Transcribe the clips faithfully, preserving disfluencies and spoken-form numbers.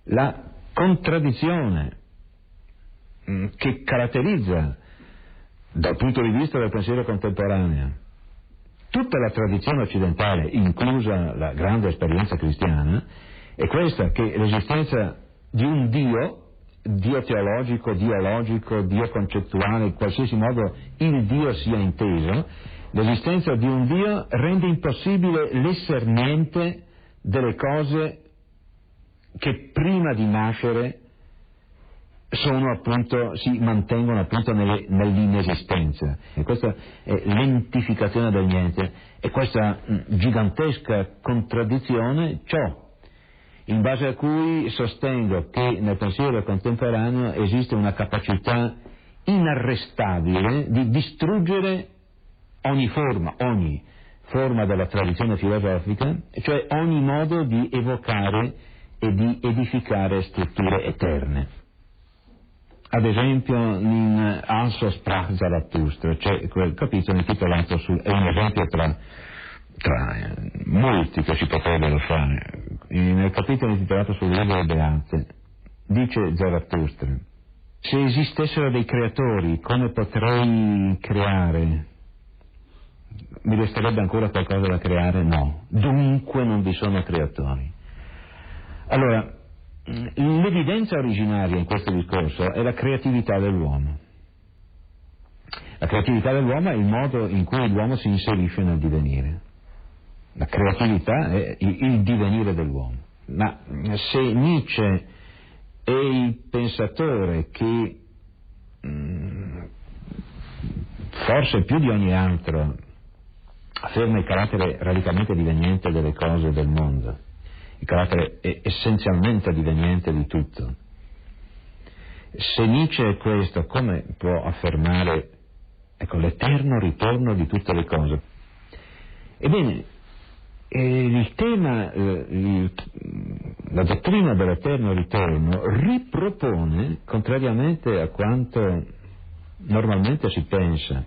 la contraddizione mh, che caratterizza dal punto di vista del pensiero contemporaneo tutta la tradizione occidentale, inclusa la grande esperienza cristiana, è questa, che l'esistenza di un Dio, Dio teologico, Dio logico, Dio concettuale, in qualsiasi modo il Dio sia inteso, l'esistenza di un Dio rende impossibile l'esser niente delle cose che prima di nascere sono appunto, si mantengono appunto nelle, nell'inesistenza. E questa è l'entificazione del niente, e questa mh, gigantesca contraddizione ciò in base a cui sostengo che nel pensiero contemporaneo esiste una capacità inarrestabile di distruggere ogni forma, ogni forma della tradizione filosofica, cioè ogni modo di evocare e di edificare strutture eterne. Ad esempio in Also sprach Zarathustra, c'è quel capitolo intitolato su, è un esempio tra, tra eh, molti che si potrebbero fare. Nel capitolo intitolato sul libro Beate dice Zarathustra: se esistessero dei creatori, come potrei creare? Mi resterebbe ancora qualcosa da creare? No. Dunque non vi sono creatori. Allora, l'evidenza originaria in questo discorso è la creatività dell'uomo. La creatività dell'uomo è il modo in cui l'uomo si inserisce nel divenire. La creatività è il divenire dell'uomo. Ma se Nietzsche è il pensatore che mh, forse più di ogni altro afferma il carattere radicalmente diveniente delle cose del mondo, il carattere è essenzialmente diveniente di tutto, se Nietzsche è questo, come può affermare, ecco, l'eterno ritorno di tutte le cose? Ebbene, eh, il tema, eh, il, la dottrina dell'eterno ritorno ripropone, contrariamente a quanto normalmente si pensa,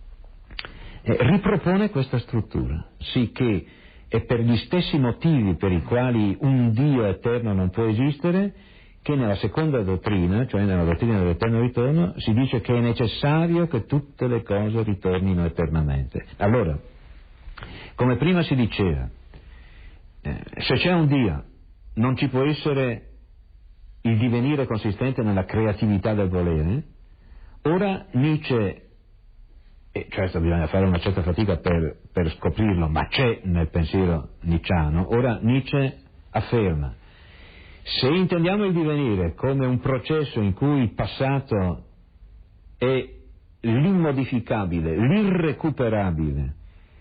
eh, ripropone questa struttura, sì che è per gli stessi motivi per i quali un Dio eterno non può esistere che nella seconda dottrina, cioè nella dottrina dell'eterno ritorno, si dice che è necessario che tutte le cose ritornino eternamente. Allora, come prima si diceva, eh, se c'è un Dio non ci può essere il divenire consistente nella creatività del volere. Ora Nietzsche, e certo bisogna fare una certa fatica per, per scoprirlo, ma c'è nel pensiero nietzschiano, ora Nietzsche afferma: se intendiamo il divenire come un processo in cui il passato è l'immodificabile, l'irrecuperabile,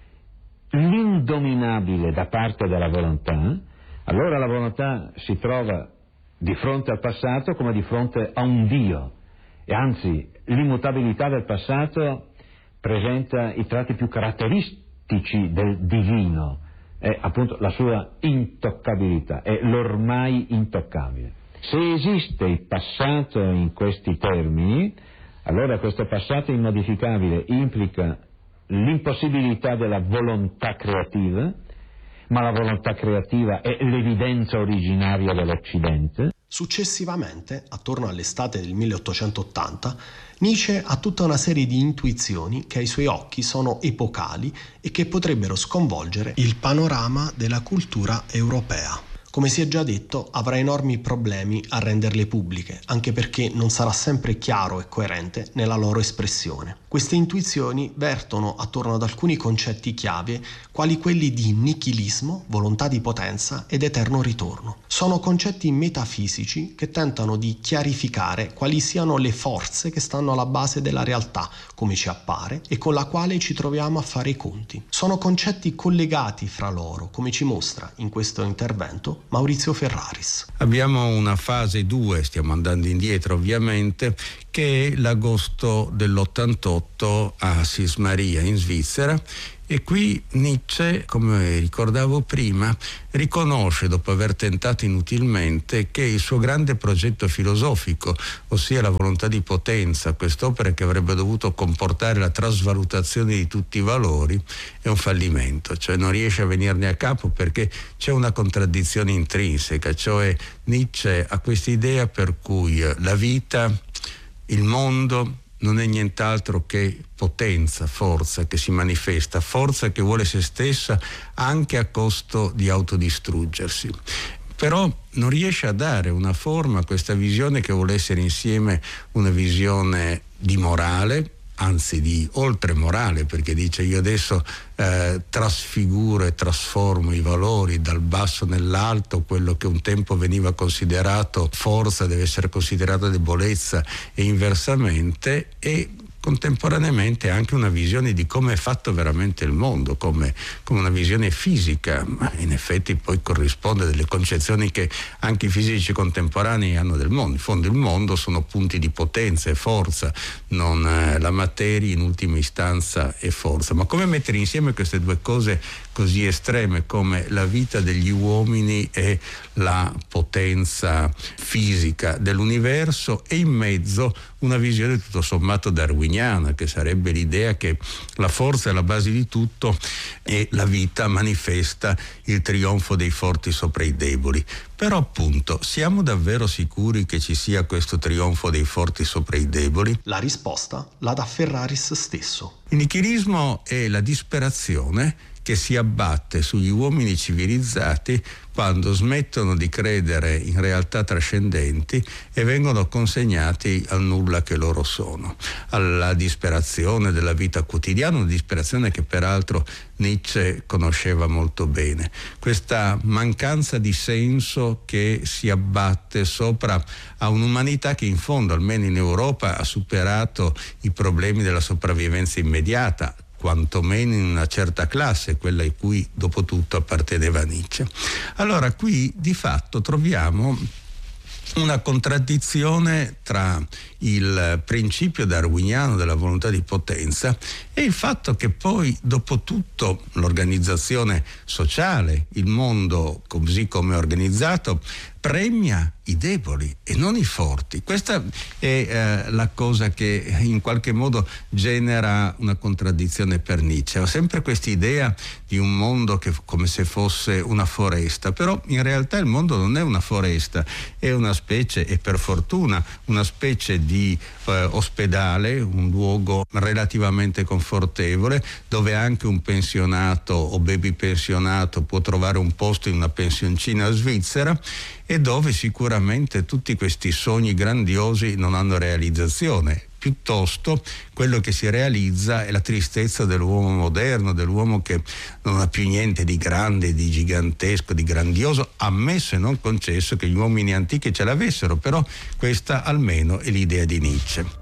l'indominabile da parte della volontà, allora la volontà si trova di fronte al passato come di fronte a un Dio, e anzi l'immutabilità del passato presenta i tratti più caratteristici del divino, è appunto la sua intoccabilità, è l'ormai intoccabile. Se esiste il passato in questi termini, allora questo passato immodificabile implica l'impossibilità della volontà creativa, ma la volontà creativa è l'evidenza originaria dell'Occidente. Successivamente, attorno all'estate del milleottocentottanta, Nietzsche ha tutta una serie di intuizioni che ai suoi occhi sono epocali e che potrebbero sconvolgere il panorama della cultura europea. Come si è già detto, avrà enormi problemi a renderle pubbliche, anche perché non sarà sempre chiaro e coerente nella loro espressione. Queste intuizioni vertono attorno ad alcuni concetti chiave, quali quelli di nichilismo, volontà di potenza ed eterno ritorno. Sono concetti metafisici che tentano di chiarificare quali siano le forze che stanno alla base della realtà, come ci appare, e con la quale ci troviamo a fare i conti. Sono concetti collegati fra loro, come ci mostra in questo intervento Maurizio Ferraris. Abbiamo una fase due, stiamo andando indietro ovviamente, che è l'agosto dell'ottantotto a Sismaria in Svizzera, E qui Nietzsche, come ricordavo prima, riconosce, dopo aver tentato inutilmente, che il suo grande progetto filosofico, ossia la volontà di potenza, quest'opera che avrebbe dovuto comportare la trasvalutazione di tutti i valori, è un fallimento, cioè non riesce a venirne a capo perché c'è una contraddizione intrinseca, cioè Nietzsche ha questa idea per cui la vita, il mondo, non è nient'altro che potenza, forza che si manifesta, forza che vuole se stessa anche a costo di autodistruggersi. Però non riesce a dare una forma a questa visione che vuole essere insieme una visione di morale, anzi di oltremorale, perché dice io adesso eh, trasfiguro e trasformo i valori dal basso nell'alto, quello che un tempo veniva considerato forza deve essere considerato debolezza e inversamente, e contemporaneamente anche una visione di come è fatto veramente il mondo, come, come una visione fisica, ma in effetti poi corrisponde a delle concezioni che anche i fisici contemporanei hanno del mondo. In fondo il mondo sono punti di potenza e forza, non eh, la materia in ultima istanza è forza. Ma come mettere insieme queste due cose così estreme come la vita degli uomini e la potenza fisica dell'universo, e in mezzo una visione tutto sommato darwiniana, che sarebbe l'idea che la forza è la base di tutto e la vita manifesta il trionfo dei forti sopra i deboli. Però appunto, siamo davvero sicuri che ci sia questo trionfo dei forti sopra i deboli? La risposta la dà Ferraris stesso. Il nichilismo è la disperazione che si abbatte sugli uomini civilizzati quando smettono di credere in realtà trascendenti e vengono consegnati al nulla che loro sono, alla disperazione della vita quotidiana, una disperazione che peraltro Nietzsche conosceva molto bene. Questa mancanza di senso che si abbatte sopra a un'umanità che in fondo, almeno in Europa, ha superato i problemi della sopravvivenza immediata, quantomeno in una certa classe, quella a cui dopo tutto apparteneva Nietzsche. Allora qui di fatto troviamo una contraddizione tra il principio darwiniano della volontà di potenza e il fatto che poi dopo tutto l'organizzazione sociale, il mondo così come è organizzato, premia i deboli e non i forti. Questa è eh, la cosa che in qualche modo genera una contraddizione per Nietzsche. Ho sempre questa idea di un mondo che come se fosse una foresta, però in realtà il mondo non è una foresta, è una specie, e per fortuna, una specie di eh, ospedale, un luogo relativamente confortevole, dove anche un pensionato o baby pensionato può trovare un posto in una pensioncina svizzera, e dove sicuramente tutti questi sogni grandiosi non hanno realizzazione. Piuttosto quello che si realizza è la tristezza dell'uomo moderno, dell'uomo che non ha più niente di grande, di gigantesco, di grandioso, ammesso e non concesso che gli uomini antichi ce l'avessero, però questa almeno è l'idea di Nietzsche.